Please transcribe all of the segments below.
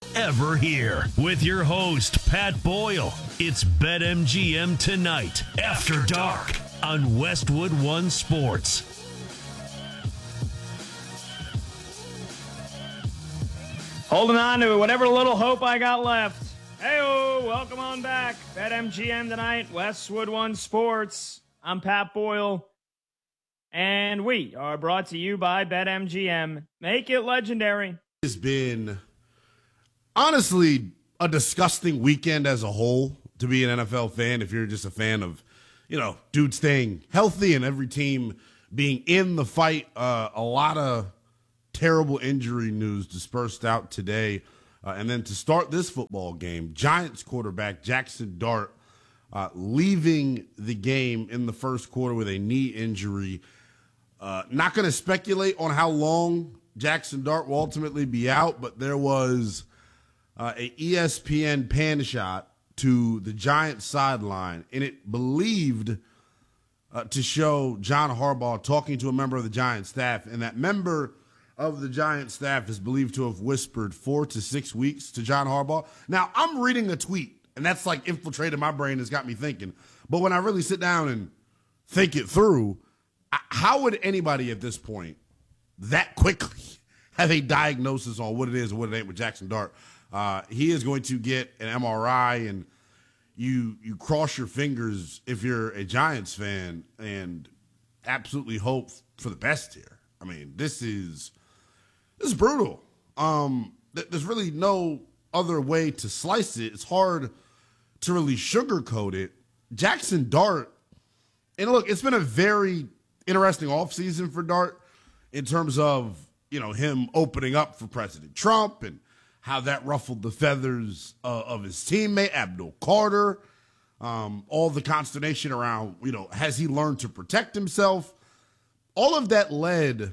ever hear. With your host, Pat Boyle. It's BetMGM Tonight, After Dark, on Westwood One Sports. Holding on to whatever little hope I got left. Hey-o, welcome on back. BetMGM Tonight, Westwood One Sports. I'm Pat Boyle. And we are brought to you by BetMGM. Make it legendary. It's been, honestly, a disgusting weekend as a whole to be an NFL fan. If you're just a fan of, dudes staying healthy and every team being in the fight. A lot of terrible injury news dispersed out today. And then to start this football game, Giants quarterback Jackson Dart leaving the game in the first quarter with a knee injury. Not going to speculate on how long Jackson Dart will ultimately be out, but there was a ESPN pan shot to the Giants sideline, and it believed to show John Harbaugh talking to a member of the Giants staff, and that member of the Giants staff is believed to have whispered 4 to 6 weeks to John Harbaugh. Now, I'm reading a tweet, and that's like infiltrated my brain, has got me thinking. But when I really sit down and think it through, how would anybody at this point that quickly have a diagnosis on what it is and what it ain't with Jackson Dart? He is going to get an MRI, and you cross your fingers if you're a Giants fan and absolutely hope for the best here. I mean, this is brutal. There's really no other way to slice it. It's hard to really sugarcoat it. Jackson Dart, and look, it's been a very interesting offseason for Dart in terms of, him opening up for President Trump and how that ruffled the feathers of his teammate, Abdul Carter. All the consternation around, has he learned to protect himself? All of that led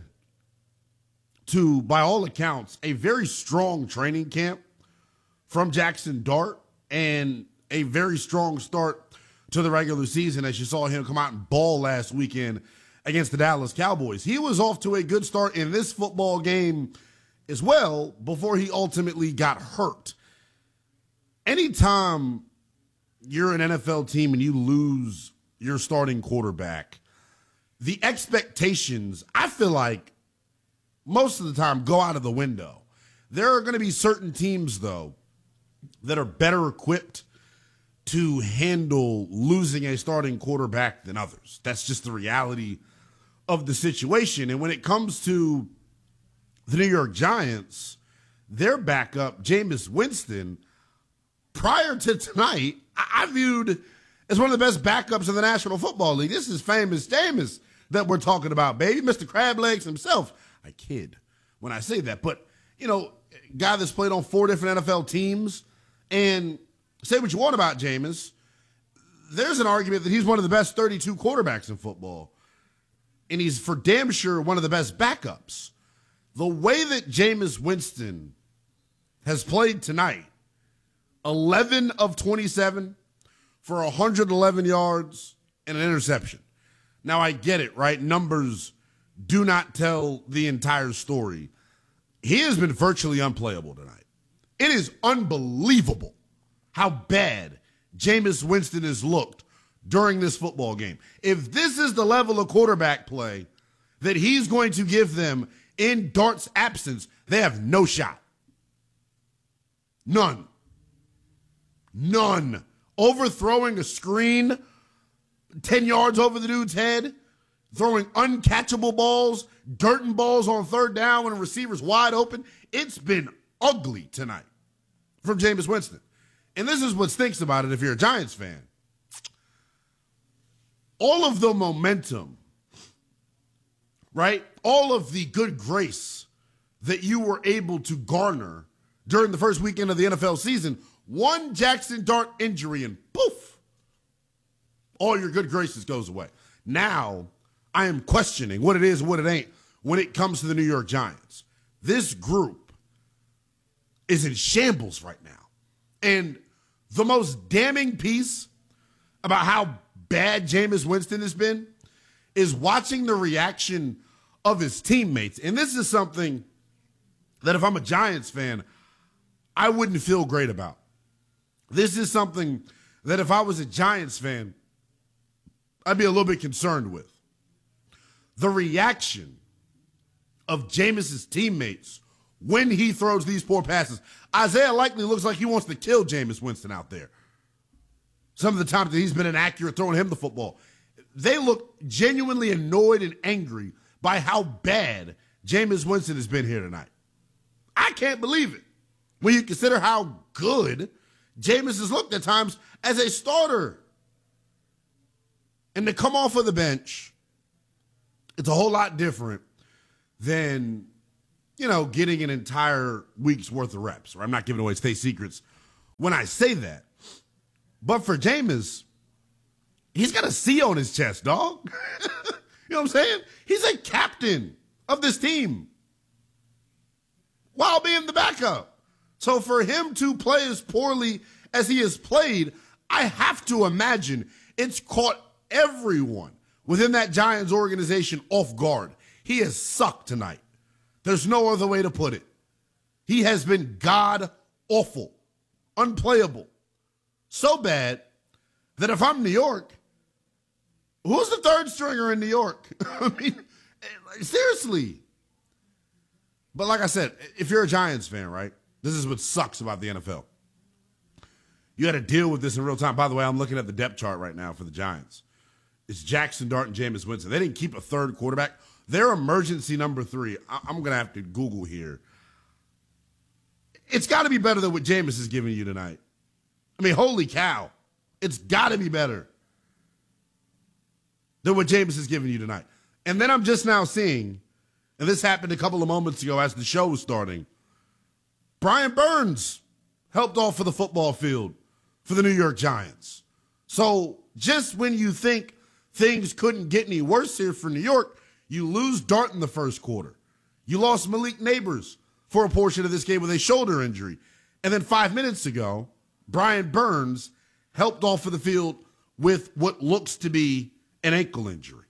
to, by all accounts, a very strong training camp from Jackson Dart and a very strong start to the regular season, as you saw him come out and ball last weekend against the Dallas Cowboys. He was off to a good start in this football game as well before he ultimately got hurt. Anytime you're an NFL team and you lose your starting quarterback, the expectations, I feel like, most of the time go out of the window. There are going to be certain teams, though, that are better equipped to handle losing a starting quarterback than others. That's just the reality of the situation. And when it comes to the New York Giants, their backup, Jameis Winston, prior to tonight, I viewed as one of the best backups in the National Football League. This is famous Jameis that we're talking about, baby. Mr. Crab Legs himself. I kid when I say that. But, guy that's played on 4 different NFL teams, and say what you want about Jameis, there's an argument that he's one of the best 32 quarterbacks in football. And he's for damn sure one of the best backups. The way that Jameis Winston has played tonight, 11 of 27 for 111 yards and an interception. Now, I get it, right? Numbers do not tell the entire story. He has been virtually unplayable tonight. It is unbelievable how bad Jameis Winston has looked during this football game. If this is the level of quarterback play that he's going to give them in Dart's absence, they have no shot. None. Overthrowing a screen 10 yards over the dude's head, throwing uncatchable balls, dirting balls on third down when a receiver's wide open. It's been ugly tonight from Jameis Winston. And this is what stinks about it if you're a Giants fan. All of the momentum, right? All of the good grace that you were able to garner during the first weekend of the NFL season, one Jackson Dart injury and poof, all your good graces goes away. Now, I am questioning what it is and what it ain't when it comes to the New York Giants. This group is in shambles right now. And the most damning piece about how bad Jameis Winston has been is watching the reaction of his teammates. And this is something that if I'm a Giants fan, I wouldn't feel great about. This is something that if I was a Giants fan, I'd be a little bit concerned with. The reaction of Jameis's teammates when he throws these poor passes. Isaiah Likely looks like he wants to kill Jameis Winston out there. Some of the times that he's been inaccurate throwing him the football. They look genuinely annoyed and angry by how bad Jameis Winston has been here tonight. I can't believe it when you consider how good Jameis has looked at times as a starter. And to come off of the bench, it's a whole lot different than, getting an entire week's worth of reps. Or I'm not giving away state secrets when I say that. But for Jameis, he's got a C on his chest, dog. You know what I'm saying? He's a captain of this team while being the backup. So for him to play as poorly as he has played, I have to imagine it's caught everyone within that Giants organization off guard. He has sucked tonight. There's no other way to put it. He has been god-awful, unplayable. So bad that if I'm New York, who's the third stringer in New York? I mean, seriously. But like I said, if you're a Giants fan, right, this is what sucks about the NFL. You got to deal with this in real time. By the way, I'm looking at the depth chart right now for the Giants. It's Jackson Dart and Jameis Winston. They didn't keep a third quarterback. They're emergency number 3. I'm going to have to Google here. It's got to be better than what Jameis is giving you tonight. I mean, holy cow. It's got to be better than what Jameis is giving you tonight. And then I'm just now seeing, and this happened a couple of moments ago as the show was starting, Brian Burns helped off for the football field for the New York Giants. So just when you think things couldn't get any worse here for New York, you lose Dart in the first quarter. You lost Malik Neighbors for a portion of this game with a shoulder injury. And then 5 minutes ago, Brian Burns helped off for the field with what looks to be an ankle injury.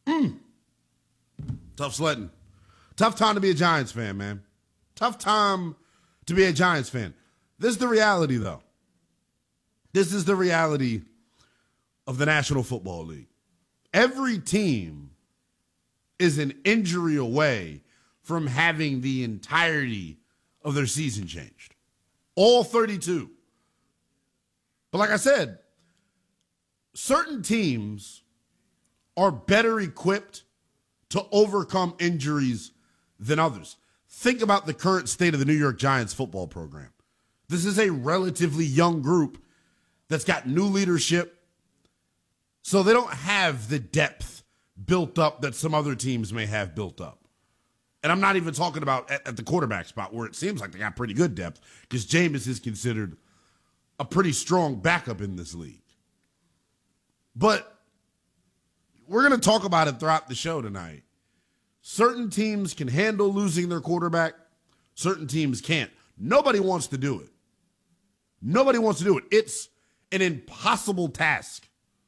Tough sledding. Tough time to be a Giants fan, man. Tough time to be a Giants fan. This is the reality, though. This is the reality of the National Football League. Every team is an injury away from having the entirety of their season changed. All 32. But like I said, certain teams are better equipped to overcome injuries than others. Think about the current state of the New York Giants football program. This is a relatively young group that's got new leadership, so they don't have the depth built up that some other teams may have built up. And I'm not even talking about at the quarterback spot where it seems like they got pretty good depth because Jameis is considered a pretty strong backup in this league. But we're going to talk about it throughout the show tonight. Certain teams can handle losing their quarterback. Certain teams can't. Nobody wants to do it. Nobody wants to do it. It's an impossible task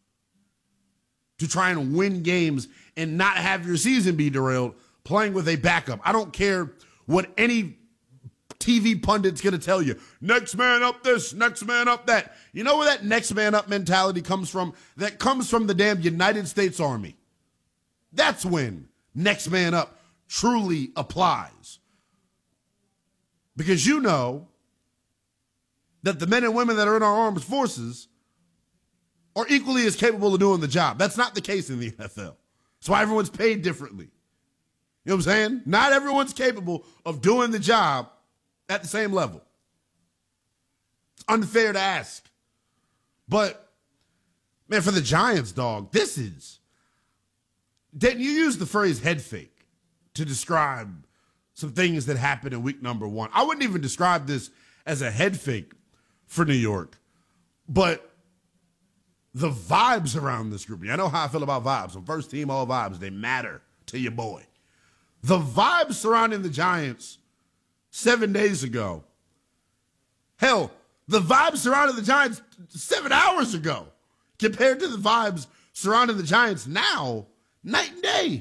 to try and win games and not have your season be derailed playing with a backup. I don't care what any TV pundit's going to tell you. Next man up this, next man up that. You know where that next man up mentality comes from? That comes from the damn United States Army. That's when next man up truly applies. Because you know that the men and women that are in our armed forces are equally as capable of doing the job. That's not the case in the NFL. That's why everyone's paid differently. You know what I'm saying? Not everyone's capable of doing the job at the same level. It's unfair to ask. But, man, for the Giants, dog, this is... Didn't you use the phrase head fake to describe some things that happened in week number 1? I wouldn't even describe this as a head fake for New York. But the vibes around this group, I know how I feel about vibes. On First Team, all vibes, they matter to your boy. The vibes surrounding the Giants 7 days ago, hell, the vibes surrounding the Giants 7 hours ago compared to the vibes surrounding the Giants now, night and day.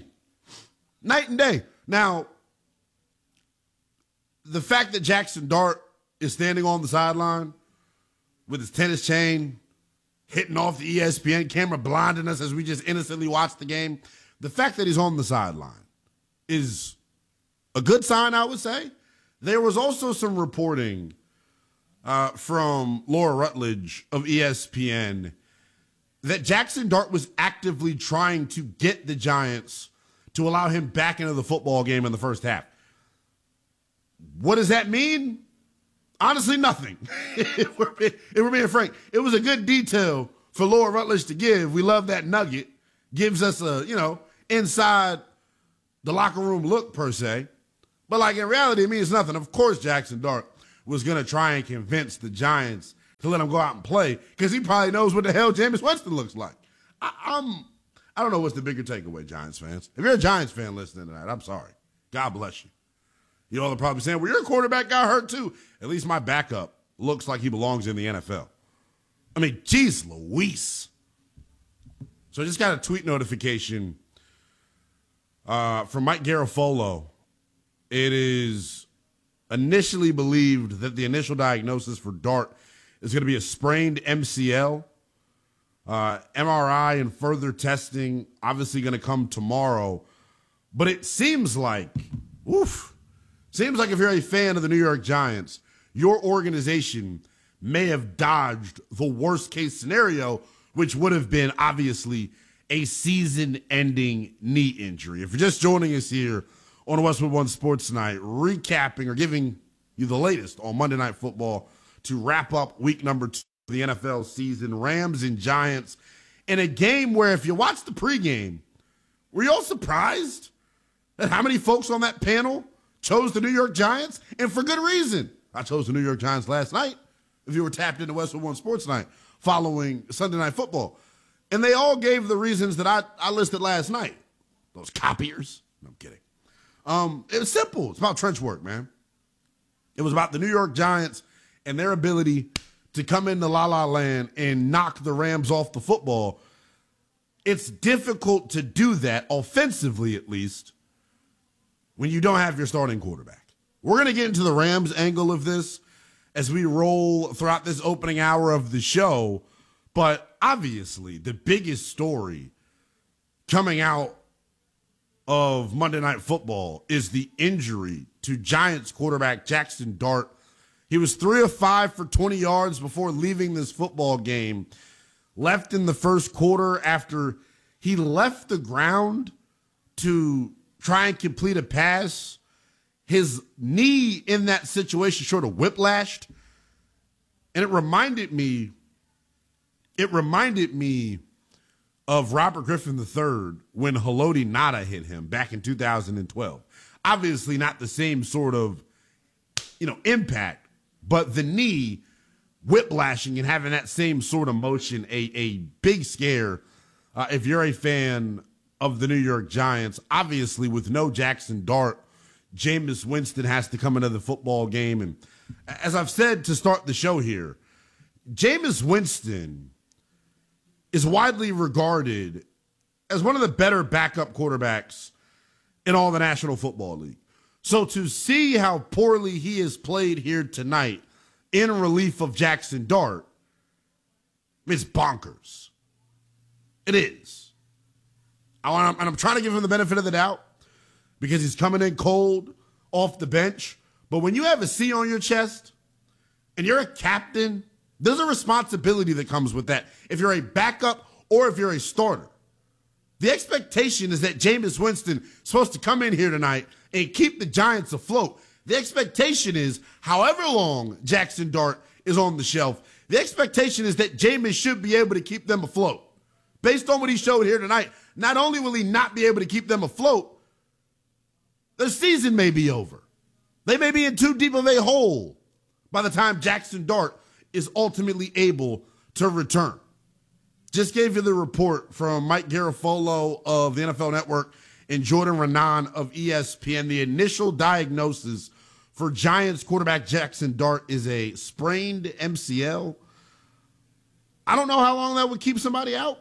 Night and day. Now, the fact that Jackson Dart is standing on the sideline with his tennis chain, hitting off the ESPN camera, blinding us as we just innocently watch the game. The fact that he's on the sideline is a good sign, I would say. There was also some reporting from Laura Rutledge of ESPN that Jackson Dart was actively trying to get the Giants to allow him back into the football game in the first half. What does that mean? Honestly, nothing. If we're being frank, it was a good detail for Laura Rutledge to give. We love that nugget. Gives us a, inside the locker room look, per se. But, in reality, it means nothing. Of course, Jackson Dart was going to try and convince the Giants to let him go out and play because he probably knows what the hell Jameis Winston looks like. I don't know what's the bigger takeaway, Giants fans. If you're a Giants fan listening tonight, I'm sorry. God bless you. You all are probably saying, well, your quarterback got hurt too. At least my backup looks like he belongs in the NFL. I mean, geez Louise. So I just got a tweet notification from Mike Garafolo. It is initially believed that the initial diagnosis for Dart is going to be a sprained MCL. MRI and further testing obviously going to come tomorrow. But it seems like, if you're a fan of the New York Giants, your organization may have dodged the worst case scenario, which would have been obviously a season-ending knee injury. If you're just joining us here on Westwood One Sports Night, recapping or giving you the latest on Monday Night Football to wrap up week number 2 of the NFL season, Rams and Giants, in a game where if you watch the pregame, were you all surprised at how many folks on that panel chose the New York Giants? And for good reason. I chose the New York Giants last night, if you were tapped into Westwood One Sports Night following Sunday Night Football. And they all gave the reasons that I listed last night. Those copiers. No, I'm kidding. It was simple. It's about trench work, man. It was about the New York Giants and their ability to come into La La Land and knock the Rams off the football. It's difficult to do that, offensively at least, when you don't have your starting quarterback. We're going to get into the Rams angle of this as we roll throughout this opening hour of the show. But obviously, the biggest story coming out of Monday Night Football is the injury to Giants quarterback Jackson Dart. He was 3 of 5 for 20 yards before leaving this football game. Left in the first quarter after he left the ground to try and complete a pass. His knee in that situation sort of whiplashed. And it reminded me of Robert Griffin III when Haloti Ngata hit him back in 2012. Obviously not the same sort of, impact, but the knee whiplashing and having that same sort of motion, a big scare if you're a fan of the New York Giants. Obviously, with no Jackson Dart, Jameis Winston has to come into the football game. And as I've said to start the show here, Jameis Winston is widely regarded as one of the better backup quarterbacks in all the National Football League. So to see how poorly he has played here tonight in relief of Jackson Dart, it's bonkers. It is. I'm trying to give him the benefit of the doubt because he's coming in cold off the bench. But when you have a C on your chest and you're a captain, there's a responsibility that comes with that. If you're a backup or if you're a starter, the expectation is that Jameis Winston is supposed to come in here tonight and keep the Giants afloat. The expectation is, however long Jackson Dart is on the shelf, the expectation is that Jameis should be able to keep them afloat. Based on what he showed here tonight, not only will he not be able to keep them afloat, their season may be over. They may be in too deep of a hole by the time Jackson Dart is ultimately able to return. Just gave you the report from Mike Garafolo of the NFL Network and Jordan Raanan of ESPN. The initial diagnosis for Giants quarterback Jackson Dart is a sprained MCL. I don't know how long that would keep somebody out.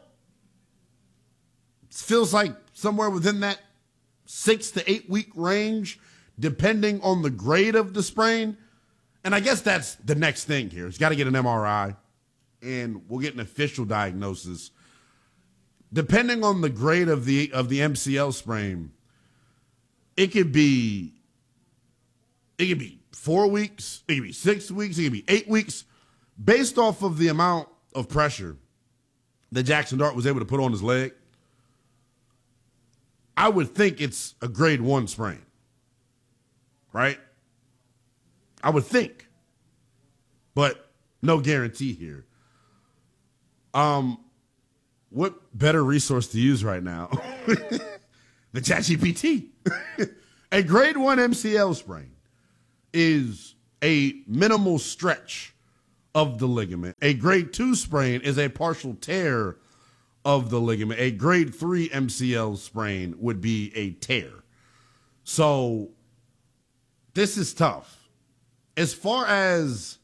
It feels like somewhere within that 6 to 8 week range, depending on the grade of the sprain. And I guess that's the next thing here. He's got to get an MRI, and we'll get an official diagnosis. Depending on the grade of the MCL sprain, it could be 4 weeks, it could be 6 weeks, it could be 8 weeks, based off of the amount of pressure that Jackson Dart was able to put on his leg. I would think it's a grade 1 sprain, right? I would think, but no guarantee here. What better resource to use right now? The ChatGPT. A grade 1 MCL sprain is a minimal stretch of the ligament. A grade 2 sprain is a partial tear of the ligament. A grade 3 MCL sprain would be a tear. So this is tough. As far as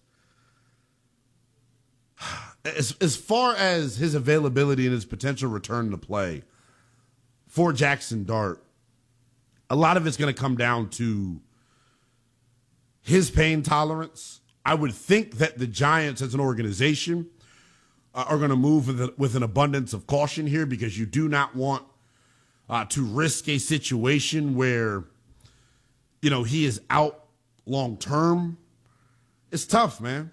his availability and his potential return to play for Jackson Dart, a lot of it's going to come down to his pain tolerance. I would think that the Giants as an organization are going to move with an abundance of caution here, because you do not want to risk a situation where, he is out long term. It's tough, man.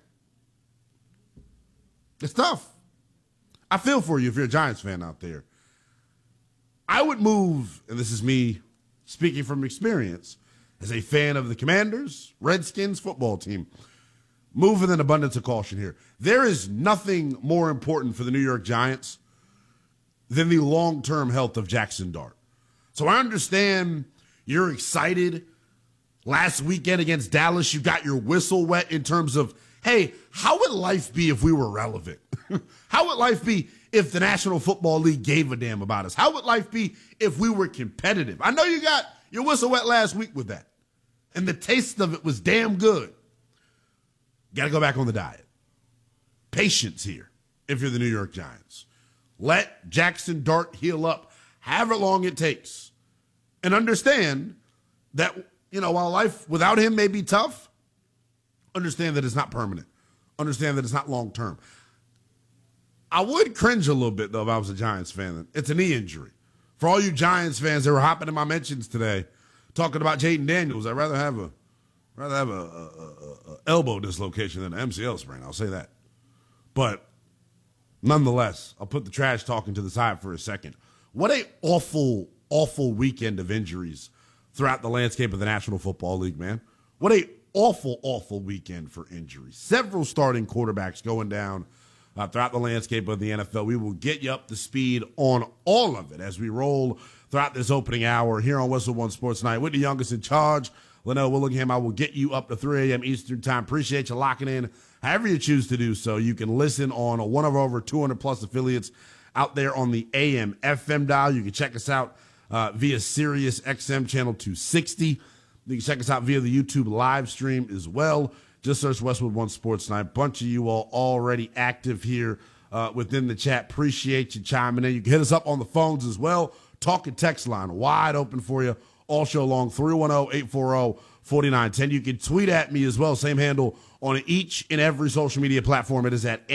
It's tough. I feel for you if you're a Giants fan out there. I would move, and this is me speaking from experience, as a fan of the Commanders, Redskins football team, move with an abundance of caution here. There is nothing more important for the New York Giants than the long-term health of Jackson Dart. So I understand you're excited. Last weekend against Dallas, you got your whistle wet in terms of, hey, how would life be if we were relevant? How would life be if the National Football League gave a damn about us? How would life be if we were competitive? I know you got your whistle wet last week with that, and the taste of it was damn good. Got to go back on the diet. Patience here if you're the New York Giants. Let Jackson Dart heal up however long it takes, and understand that, while life without him may be tough, understand that it's not permanent. Understand that it's not long-term. I would cringe a little bit, though, if I was a Giants fan. It's a knee injury. For all you Giants fans that were hopping in my mentions today, talking about Jaden Daniels, I'd rather have a elbow dislocation than an MCL sprain. I'll say that. But nonetheless, I'll put the trash talking to the side for a second. What a awful, awful weekend of injuries throughout the landscape of the National Football League, man. What a awful, awful weekend for injuries. Several starting quarterbacks going down throughout the landscape of the NFL. We will get you up to speed on all of it as we roll throughout this opening hour here on Westwood One Sports Night with the youngest in charge, Linnell Willingham. I will get you up to 3 a.m. Eastern Time. Appreciate you locking in however you choose to do so. You can listen on one of our over 200-plus affiliates out there on the AM FM dial. You can check us out via Sirius XM channel 260. You can check us out via the YouTube live stream as well. Just search Westwood One Sports Night. Bunch of you all already active here within the chat. Appreciate you chiming in. You can hit us up on the phones as well. Talk and text line wide open for you all show long, 310-840-4910. You can tweet at me as well. Same handle on each and every social media platform. It is at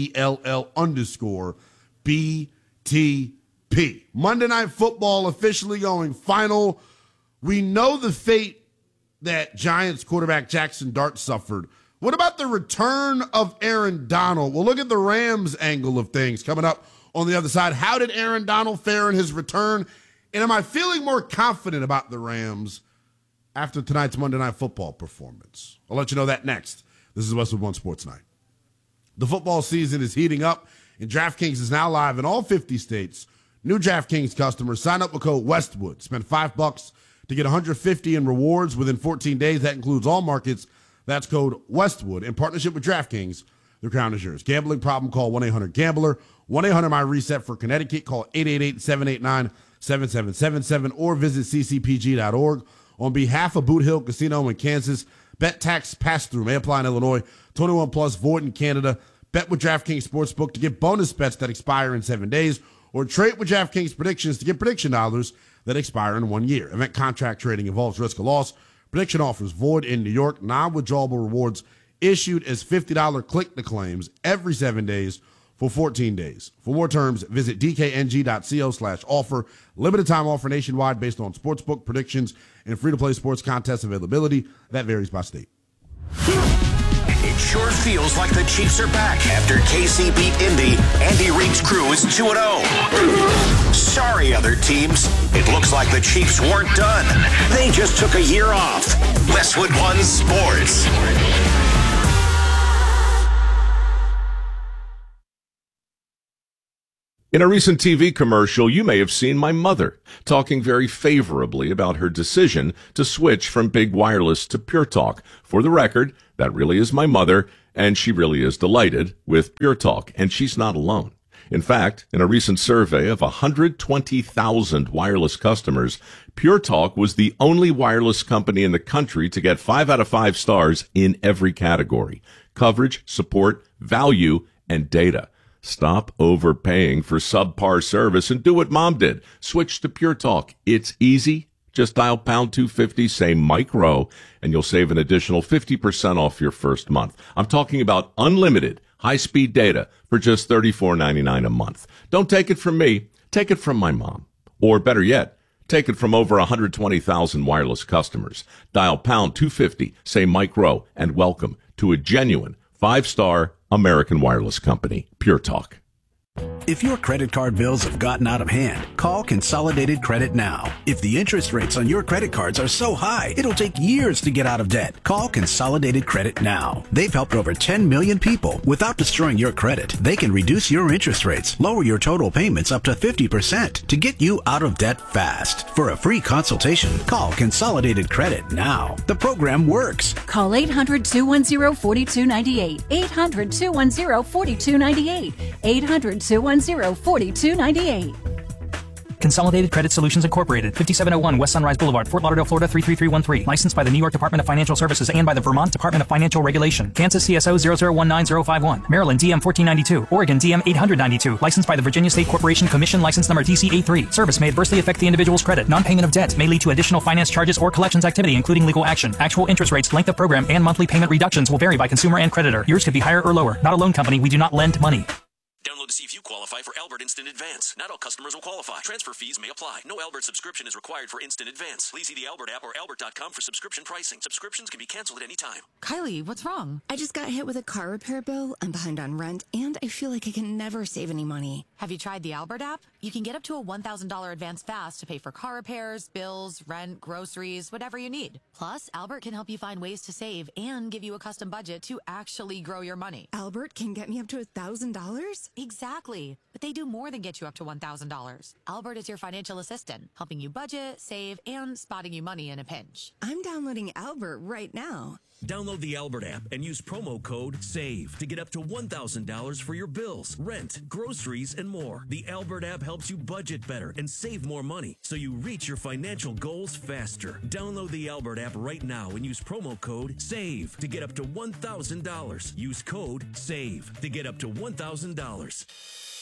NELL_BTP. Monday Night Football officially going final. We know the fate that Giants quarterback Jackson Dart suffered. What about the return of Aaron Donald? We'll look at the Rams angle of things coming up on the other side. How did Aaron Donald fare in his return? And am I feeling more confident about the Rams after tonight's Monday Night Football performance? I'll let you know that next. This is Westwood One Sports Night. The football season is heating up, and DraftKings is now live in all 50 states. New DraftKings customers, sign up with code Westwood. Spend $5 to get $150 in rewards within 14 days. That includes all markets. That's code Westwood. In partnership with DraftKings, the crown is yours. Gambling problem, call 1-800-GAMBLER. 1-800-MY-RESET for Connecticut. Call 888-789-7777 or visit ccpg.org. On behalf of Boot Hill Casino in Kansas, bet tax pass-through may apply in Illinois. 21 plus, void in Canada. Bet with DraftKings Sportsbook to get bonus bets that expire in 7 days, or trade with DraftKings Predictions to get prediction dollars that expire in 1 year. Event contract trading involves risk of loss. Prediction offers void in New York. Non-withdrawable rewards issued as $50 click-to-claims every 7 days for 14 days. For more terms, visit dkng.co/offer. Limited time offer nationwide based on sportsbook predictions and free-to-play sports contest availability. That varies by state. It sure feels like the Chiefs are back after KC beat Indy. Andy Reid's crew is 2-0. Sorry, other teams. It looks like the Chiefs weren't done. They just took a year off. Westwood One Sports. In a recent TV commercial, you may have seen my mother talking very favorably about her decision to switch from big wireless to Pure Talk. For the record, that really is my mother, and she really is delighted with Pure Talk, and she's not alone. In fact, in a recent survey of 120,000 wireless customers, Pure Talk was the only wireless company in the country to get 5 out of 5 stars in every category: coverage, support, value, and data. Stop overpaying for subpar service and do what Mom did. Switch to Pure Talk. It's easy. Just dial pound 250, say Mike Rowe, and you'll save an additional 50% off your first month. I'm talking about unlimited high-speed data for just $34.99 a month. Don't take it from me. Take it from my mom. Or better yet, take it from over 120,000 wireless customers. Dial pound 250, say Mike Rowe, and welcome to a genuine 5-star American wireless company, Pure Talk. If your credit card bills have gotten out of hand, call Consolidated Credit now. If the interest rates on your credit cards are so high, it'll take years to get out of debt. Call Consolidated Credit now. They've helped over 10 million people without destroying your credit. They can reduce your interest rates, lower your total payments up to 50% to get you out of debt fast. For a free consultation, call Consolidated Credit now. The program works. Call 800-210-4298. 800-210-4298. 800-210-4298. Consolidated Credit Solutions Incorporated, 5701 West Sunrise Boulevard, Fort Lauderdale, Florida 33313. Licensed by the New York Department of Financial Services and by the Vermont Department of Financial Regulation. Kansas CSO 0019051. Maryland DM 1492. Oregon DM 892. Licensed by the Virginia State Corporation Commission, license number DC83. Service may adversely affect the individual's credit. Non-payment of debt may lead to additional finance charges or collections activity, including legal action. Actual interest rates, length of program, and monthly payment reductions will vary by consumer and creditor. Yours could be higher or lower. Not a loan company. We do not lend money. Download to see if you qualify for Albert Instant Advance. Not all customers will qualify. Transfer fees may apply. No Albert subscription is required for Instant Advance. Please see the Albert app or albert.com for subscription pricing. Subscriptions can be canceled at any time. Kylie, what's wrong? I just got hit with a car repair bill. I'm behind on rent, and I feel like I can never save any money. Have you tried the Albert app? You can get up to a $1,000 advance fast to pay for car repairs, bills, rent, groceries, whatever you need. Plus, Albert can help you find ways to save and give you a custom budget to actually grow your money. Albert can get me up to $1,000? Exactly. But they do more than get you up to $1,000. Albert is your financial assistant, helping you budget, save, and spotting you money in a pinch. I'm downloading Albert right now. Download the Albert app and use promo code SAVE to get up to $1,000 for your bills, rent, groceries, and more. The Albert app helps you budget better and save more money so you reach your financial goals faster. Download the Albert app right now and use promo code SAVE to get up to $1,000. Use code SAVE to get up to $1,000.